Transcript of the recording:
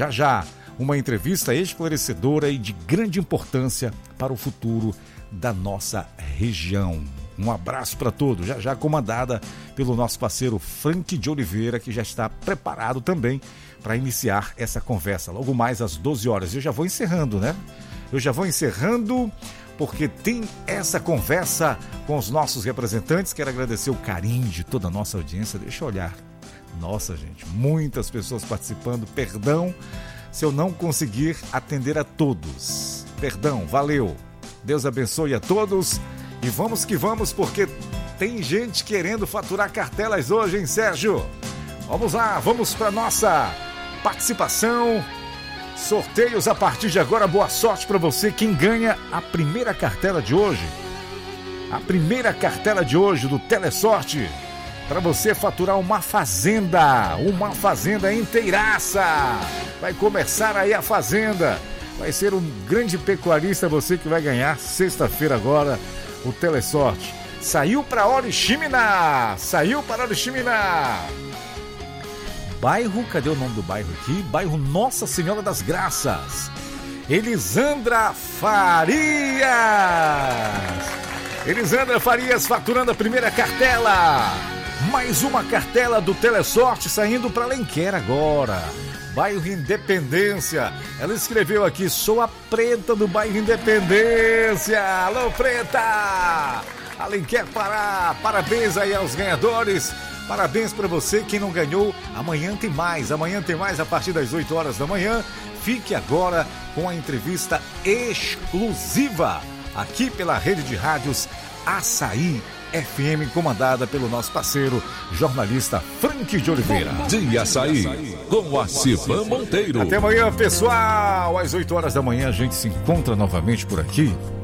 Já já, uma entrevista esclarecedora e de grande importância para o futuro da nossa região. Um abraço para todos, já já comandada pelo nosso parceiro Frank de Oliveira, que já está preparado também para iniciar essa conversa. Logo mais às 12 horas. Eu já vou encerrando, né? Porque tem essa conversa com os nossos representantes. Quero agradecer o carinho de toda a nossa audiência. Deixa eu olhar. Nossa, gente, muitas pessoas participando. Perdão se eu não conseguir atender a todos. Perdão, valeu. Deus abençoe a todos. E vamos que vamos, porque tem gente querendo faturar cartelas hoje, hein, Sérgio? Vamos lá, vamos para nossa participação. Sorteios a partir de agora. Boa sorte para você. Quem ganha a primeira cartela de hoje? A primeira cartela de hoje do Telesorte. Para você faturar uma fazenda inteiraça. Vai começar aí a fazenda. Vai ser um grande pecuarista você que vai ganhar sexta-feira agora o Telesorte. Saiu para Oriximiná. Bairro, cadê o nome do bairro aqui? Bairro Nossa Senhora das Graças. Elisandra Farias faturando a primeira cartela. Mais uma cartela do Telesorte saindo para Alenquer agora. Bairro Independência. Ela escreveu aqui: sou a Preta do bairro Independência. Alô, Preta! Alenquer Pará. Parabéns aí aos ganhadores. Parabéns para você. Quem não ganhou, amanhã tem mais a partir das 8 horas da manhã. Fique agora com a entrevista exclusiva aqui pela rede de rádios Açaí FM, comandada pelo nosso parceiro jornalista Frank de Oliveira. Dia Açaí, com a Civan Monteiro. Até amanhã, pessoal. Às 8 horas da manhã a gente se encontra novamente por aqui.